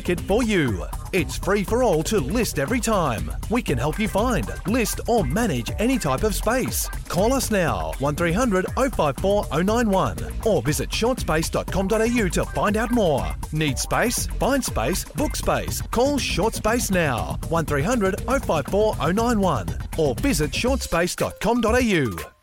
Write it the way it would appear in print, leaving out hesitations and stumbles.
it for you. It's free for all to list every time. We can help you find, list or manage any type of space. Call us now, 1300 054 091 or visit shortspace.com.au to find out more. Need space? Find space, book space. Call Short Space now, 1300 054 091 or visit shortspace.com.au.